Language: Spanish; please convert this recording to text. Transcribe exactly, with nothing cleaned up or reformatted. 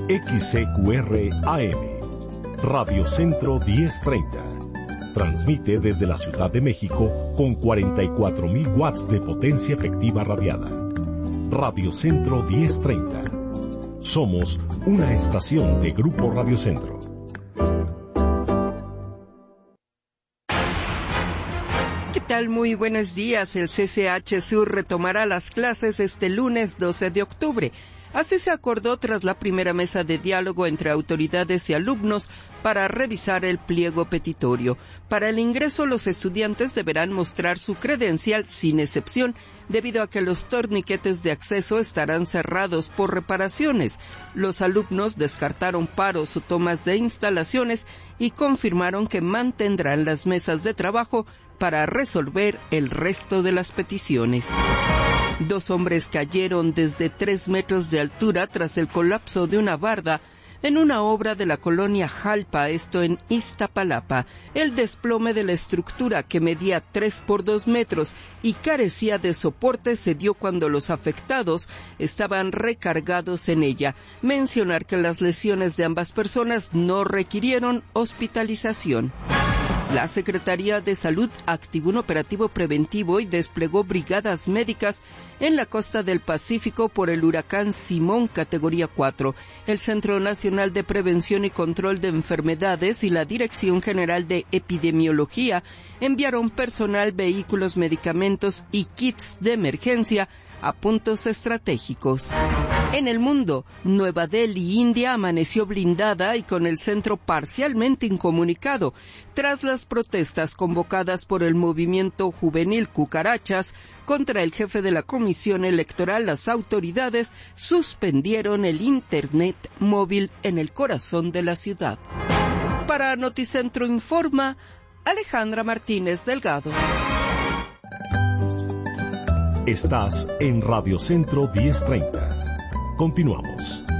X C Q R A M, Radio Centro diez treinta. Transmite desde la Ciudad de México con cuarenta y cuatro mil watts de potencia efectiva radiada. Radio Centro diez treinta. Somos una estación de Grupo Radio Centro. ¿Qué tal? Muy buenos días. El C C H Sur retomará las clases este lunes doce de octubre. Así se acordó tras la primera mesa de diálogo entre autoridades y alumnos para revisar el pliego petitorio. Para el ingreso, los estudiantes deberán mostrar su credencial sin excepción, debido a que los torniquetes de acceso estarán cerrados por reparaciones. Los alumnos descartaron paros o tomas de instalaciones y confirmaron que mantendrán las mesas de trabajo para resolver el resto de las peticiones. Dos hombres cayeron desde tres metros de altura tras el colapso de una barda en una obra de la colonia Jalpa, esto en Iztapalapa. El desplome de la estructura, que medía tres por dos metros y carecía de soporte, se dio cuando los afectados estaban recargados en ella. Mencionar que las lesiones de ambas personas no requirieron hospitalización. La Secretaría de Salud activó un operativo preventivo y desplegó brigadas médicas en la costa del Pacífico por el huracán Simón categoría cuatro. El Centro Nacional de Prevención y Control de Enfermedades y la Dirección General de Epidemiología enviaron personal, vehículos, medicamentos y kits de emergencia a puntos estratégicos. En el mundo, Nueva Delhi, India, amaneció blindada y con el centro parcialmente incomunicado tras las protestas convocadas por el movimiento juvenil Cucarachas contra el jefe de la Comisión Electoral. Las autoridades suspendieron el internet móvil en el corazón de la ciudad. Para Noticentro Informa, Alejandra Martínez Delgado. Estás en Radio Centro diez treinta. Continuamos.